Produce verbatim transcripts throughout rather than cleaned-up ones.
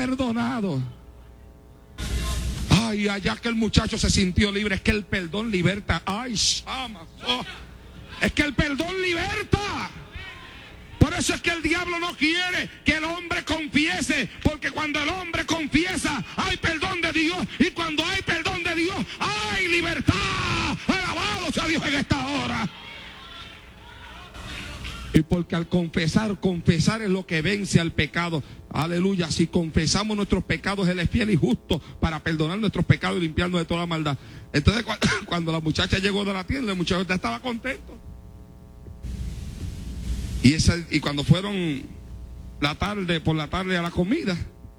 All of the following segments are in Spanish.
perdonado. Ay, allá que el muchacho se sintió libre. Es que el perdón liberta. Ay, chama, oh. Es que el perdón liberta. Por eso es que el diablo no quiere que el hombre confiese, porque cuando el hombre confiesa hay perdón de Dios, y cuando hay perdón de Dios hay libertad. Alabado sea Dios en esta hora. Y porque al confesar, confesar es lo que vence al pecado. Aleluya. Si confesamos nuestros pecados, Él es fiel y justo para perdonar nuestros pecados y limpiarnos de toda maldad. Entonces cuando la muchacha llegó de la tienda, el muchacho ya estaba contento. Y, esa, y cuando fueron la tarde, por la tarde a la comida,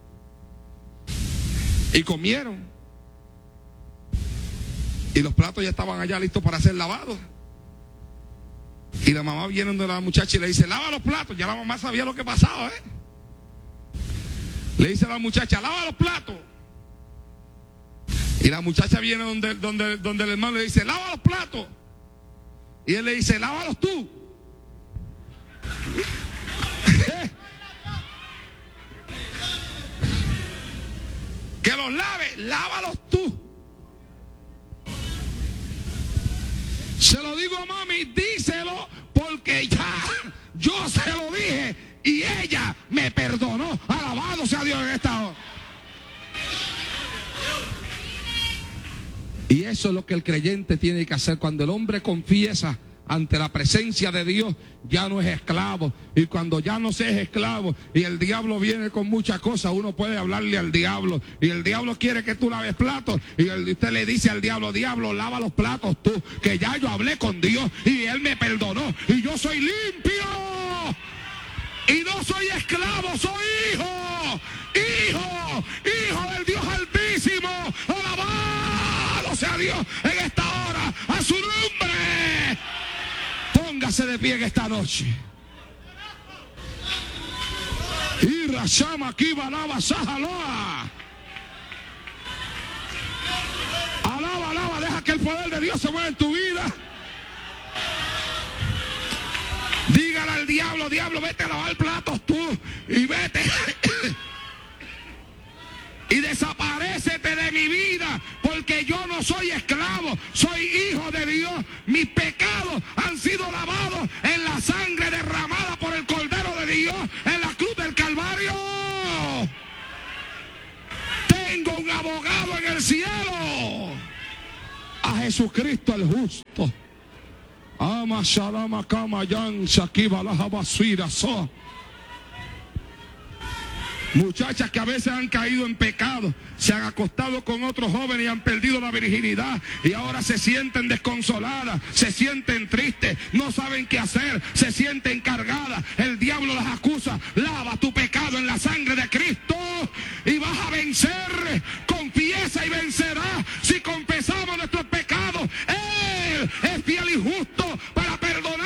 y comieron, y los platos ya estaban allá listos para ser lavados, y la mamá viene donde la muchacha y le dice: lava los platos. Ya la mamá sabía lo que pasaba, ¿eh? Le dice a la muchacha: lava los platos. Y la muchacha viene donde, donde, donde el hermano le dice: lava los platos. Y él le dice: lávalos tú. Que los lave, lávalos tú. Se lo digo a mami, díselo, porque ya yo se lo dije y ella me perdonó. Alabado sea Dios en esta hora. Y eso es lo que el creyente tiene que hacer. Cuando el hombre confiesa ante la presencia de Dios, ya no es esclavo. Y cuando ya no se es esclavo y el diablo viene con muchas cosas, uno puede hablarle al diablo. Y el diablo quiere que tú laves platos. Y el, usted le dice al diablo: diablo, lava los platos tú, que ya yo hablé con Dios y Él me perdonó. Y yo soy limpio. Y no soy esclavo, soy hijo. Hijo, hijo del Dios Altísimo. Alabado sea Dios en esta hora. A su nombre. Póngase de pie en esta noche. Y Rashama aquí balaba Sahaloa. Alaba, alaba, deja que el poder de Dios se mueva en tu vida. Dígale al diablo: diablo, vete a lavar platos tú. Y vete. Y desaparécete de mi vida, porque yo no soy esclavo, soy hijo de Dios. Mis pecados han sido lavados en la sangre derramada por el Cordero de Dios en la cruz del Calvario. Tengo un abogado en el cielo, a Jesucristo el justo. Ama shalama kama yan shakiba la habasira so. Muchachas que a veces han caído en pecado, se han acostado con otros jóvenes y han perdido la virginidad, y ahora se sienten desconsoladas, se sienten tristes, no saben qué hacer, se sienten cargadas. El diablo las acusa: lava tu pecado en la sangre de Cristo y vas a vencer. Confiesa y vencerás. Si confesamos nuestros